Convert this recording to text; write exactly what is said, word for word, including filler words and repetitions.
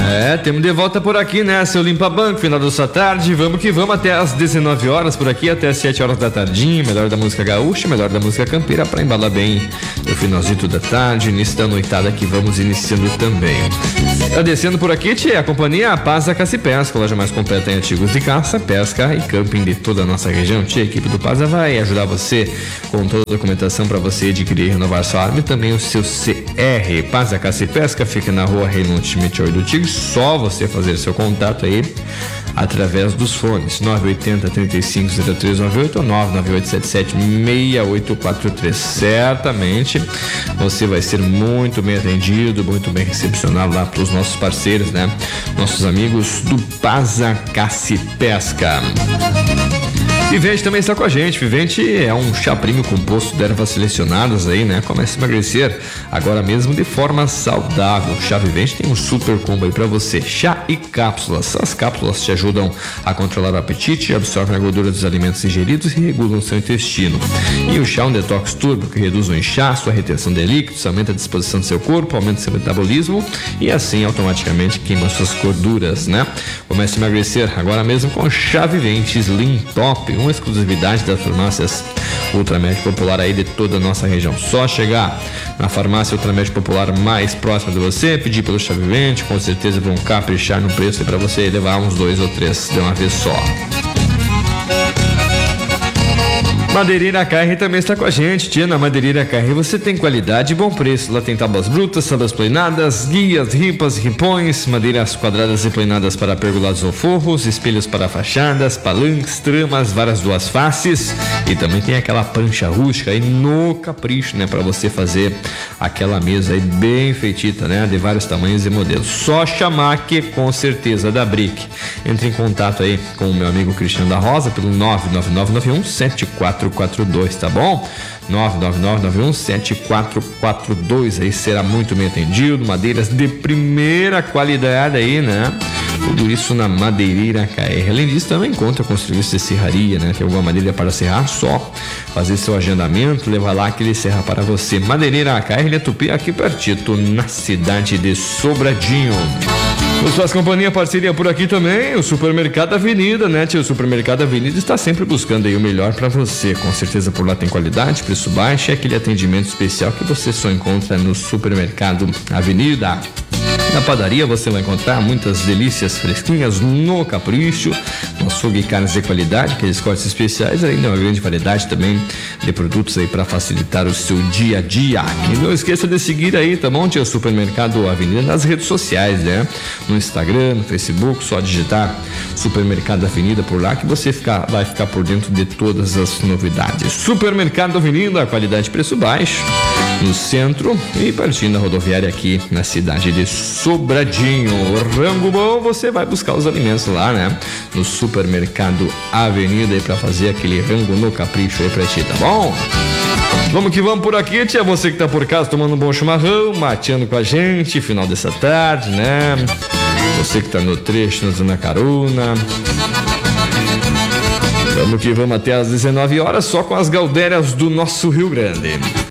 É, temos de volta por aqui, né, seu Limpa Banco, final da sua tarde, vamos que vamos até às dezenove horas por aqui, até às sete horas da tardinha, melhor da música gaúcha, melhor da música campeira, pra embalar bem no finalzinho da tarde, início da noitada que vamos iniciando também. Agradecendo por aqui, tia, a companhia Paza Caça e Pesca, loja mais completa em artigos de caça, pesca e camping de toda a nossa região. Tia, a equipe do Paza vai ajudar você com toda a documentação para você adquirir e renovar sua arma e também o seu C R. Paza Caça e Pesca fica na rua Reinaldo Schmidt oito do Tigre, só você fazer seu contato aí através dos fones nove oito zero, três cinco zero três nove oito ou nove nove oito sete sete seis oito quatro três. Certamente você vai ser muito bem atendido, muito bem recepcionado lá pelos nossos parceiros, né? Nossos amigos do Paza Caça e Pesca. Vivente também está com a gente. Vivente é um chá premium composto de ervas selecionadas aí, né? Começa a emagrecer agora mesmo de forma saudável. Chá Vivente tem um super combo aí pra você. Chá e cápsulas. As cápsulas te ajudam a controlar o apetite, absorvem a gordura dos alimentos ingeridos e regulam o seu intestino. E o chá é um detox turbo que reduz o inchaço, a retenção de líquidos, aumenta a disposição do seu corpo, aumenta o seu metabolismo e assim automaticamente queima suas gorduras, né? Comece a emagrecer agora mesmo com Chá Vivente Slim Top, uma exclusividade das farmácias Ultramed Popular aí de toda a nossa região. Só chegar na farmácia Ultramed Popular mais próxima de você, pedir pelo Chá Vivente, com certeza vão caprichar no preço e para você levar uns dois ou três de uma vez só. Madeireira K R também está com a gente, tia. Na Madeireira K R você tem qualidade e bom preço. Lá tem tábuas brutas, tábuas pleinadas, guias, ripas, ripões, madeiras quadradas e pleinadas para pergolados ou forros, espelhos para fachadas, palanques, tramas, varas duas faces e também tem aquela prancha rústica aí no capricho, né? Para você fazer aquela mesa aí bem feitita, né? De vários tamanhos e modelos. Só chamar que com certeza da Brick. Entre em contato aí com o meu amigo Cristiano da Rosa pelo nove nove nove nove um sete quatro quatro dois, tá bom? nove nove nove nove um sete quatro quatro dois, aí será muito bem atendido, madeiras de primeira qualidade aí, né? Tudo isso na Madeireira K R. Além disso, também conta com serviço de serraria, né? Tem alguma madeira para serrar, só fazer seu agendamento, levar lá que ele serra para você. Madeireira K R, Tupi, aqui pertinho, na cidade de Sobradinho. O Suas Companhia, parceria por aqui também, o Supermercado Avenida, né, tio? O Supermercado Avenida está sempre buscando aí o melhor para você. Com certeza por lá tem qualidade, preço baixo e aquele atendimento especial que você só encontra no Supermercado Avenida. Na padaria você vai encontrar muitas delícias fresquinhas no capricho, no açougue e carnes de qualidade, aqueles cortes especiais, ainda uma grande variedade também de produtos aí para facilitar o seu dia a dia. E não esqueça de seguir aí, tá bom, tia? Supermercado Avenida nas redes sociais, né? No Instagram, no Facebook, só digitar Supermercado Avenida por lá que você fica, vai ficar por dentro de todas as novidades. Supermercado Avenida, qualidade e preço baixo, no centro e partindo da rodoviária aqui na cidade de Sobradinho. Rango bom, você vai buscar os alimentos lá, né? No Supermercado Avenida aí pra fazer aquele rango no capricho aí pra ti, tá bom? Vamos que vamos por aqui, tia. Você que tá por casa tomando um bom chimarrão, mateando com a gente, final dessa tarde, né? Você que tá no trecho, nos dando a carona. Vamos que vamos até às dezenove horas, só com as gaudérias do nosso Rio Grande.